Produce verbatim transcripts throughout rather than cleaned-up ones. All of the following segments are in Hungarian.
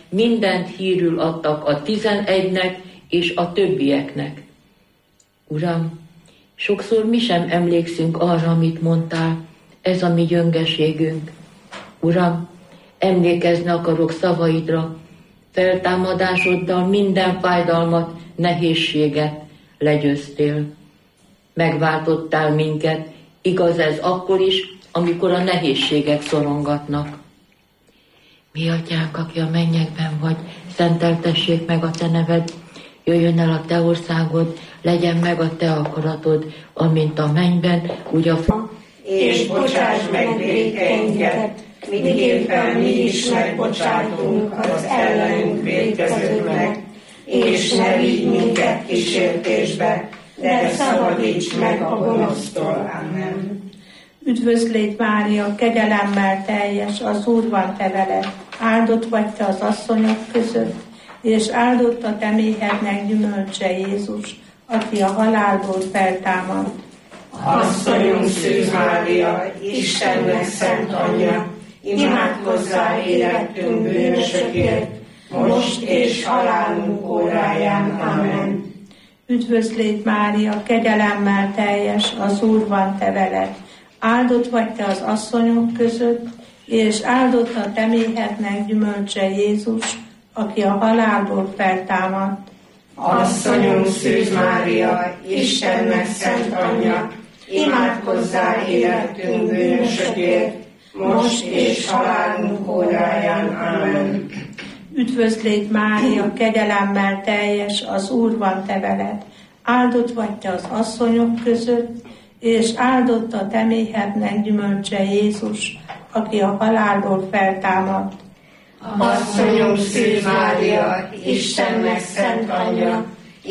mindent hírül adtak a tizenegynek és a többieknek. Uram, sokszor mi sem emlékszünk arra, amit mondtál, ez a mi gyöngeségünk. Uram, emlékezni akarok szavaidra, feltámadásoddal minden fájdalmat, nehézséget legyőztél. Megváltottál minket, igaz ez akkor is, amikor a nehézségek szorongatnak. Mi atyánk, aki a mennyekben vagy, szenteltessék meg a te neved, jöjjön el a te országod, legyen meg a te akaratod, amint a mennyben, úgy a f... És bocsáss meg vétkeinket, miképpen mi is megbocsátunk az ellenünk vétkezőknek, és ne vigy minket kísértésbe, de szabadíts meg a gonosztól. Amen. Üdvözlégy Mária, kegyelemmel teljes, az Úr van te veled, áldott vagy te az asszonyok között, és áldott a te méhednek gyümölcse Jézus, aki a halálból feltámadt. Asszonyunk Szűz Mária, Istennek szent anyja, imádkozzál érettünk bűnösökért, most és halálunk óráján. Amen. Üdvözlégy Mária, kegyelemmel teljes, az Úr van te veled, áldott vagy te az asszonyok között, és áldott a te méhednek gyümölcse Jézus, aki a halálból feltámadt. Asszonyunk Szűz Mária, Istennek szent anyja, imádkozzál érettünk bűnösökért, most és halálunk óráján. Amen. Üdvözlégy Mária, kegyelemmel teljes, az Úr van te veled, áldott vagy te az asszonyok között, és áldott a te méhednek gyümölcse Jézus, aki a halálból feltámadt. Asszonyunk Szűz Mária, Istennek szent anyja,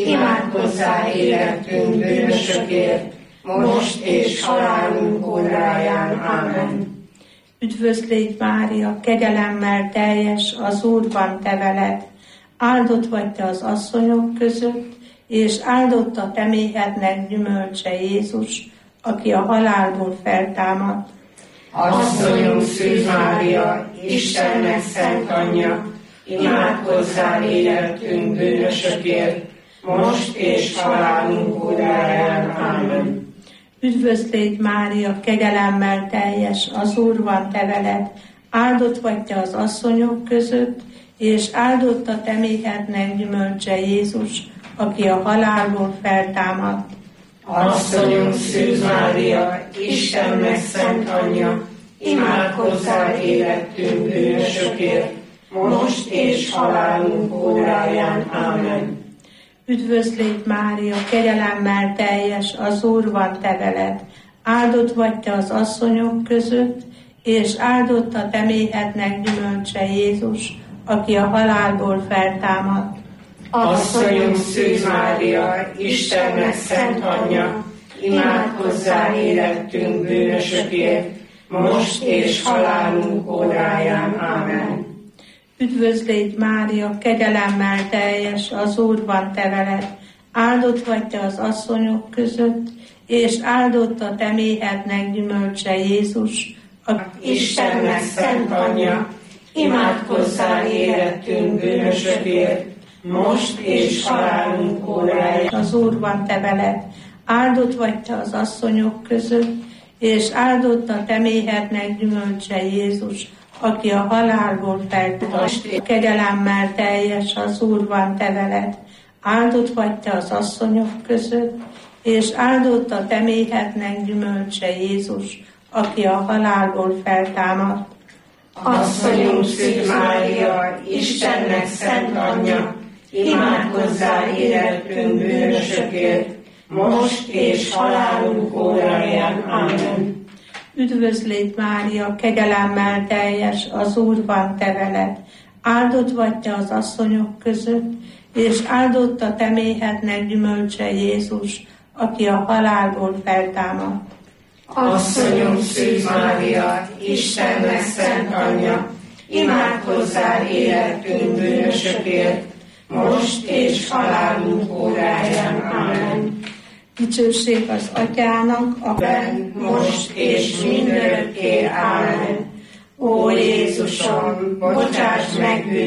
imádkozzál érettünk bűnösökért, most és halálunk óráján. Amen. Üdvözlégy Mária, kegyelemmel teljes, az Úr van te veled, áldott vagy te az asszonyok között, és áldott a te méhednek gyümölcse Jézus, aki a halálból feltámadt. Asszonyunk Szűz Mária, Istennek szent anyja, imádkozzál érettünk bűnösökért, most és halálunk óráján. Amen. Üdvözlégy Mária, kegyelemmel teljes, az Úr van te veled, áldott vagy te az asszonyok között, és áldott a te méhednek gyümölcse Jézus, aki a halálból feltámadt. Asszonyunk Szűz Mária, Istennek szent anyja, imádkozzál érettünk bűnösökért, most és halálunk óráján. Amen. Üdvözlégy Mária, kegyelemmel teljes, az Úr van te veled, áldott vagy te az asszonyok között, és áldott a te méhednek gyümölcse Jézus, aki a halálból feltámadt. Asszonyunk Szűz Mária, Istennek szent anyja, imádkozzál érettünk bűnösökért, most és halálunk óráján. Amen. Üdvözlégy Mária, kegyelemmel teljes, az Úr van te veled, áldott vagy te az asszonyok között, és áldott a te méhednek gyümölcse Jézus, aki Istennek szent anyja, imádkozzál érettünk bűnösökért, most és halálunk óráján. Az Úr van te veled, áldott vagy te az asszonyok között, és áldott a te méhednek gyümölcse Jézus, aki a halálból feltámadt. Kegyelemmel teljes, az Úr van te veled, áldott vagy te az asszonyok között, és áldott a te méhednek gyümölcse Jézus, aki a halálból feltámadt. Asszonyunk Szűz Mária, Istennek szent anyja, imádkozzál érettünk bűnösökért, most és halálunk óráján. Amen. Üdvözlégy Mária, kegyelemmel teljes, az Úr van te veled, áldott vagy te az asszonyok között, és áldott a te méhednek gyümölcse Jézus, aki a halálból feltámadt. Asszonyunk Szűz Mária, Istennek szent anyja, imádkozzál érettünk bűnösökért, most és halálunk óráján. Amen. Dicsőség az Atyának, a Ben, most és mindörökké. Amen. Ó Jézusom, bocsáss meg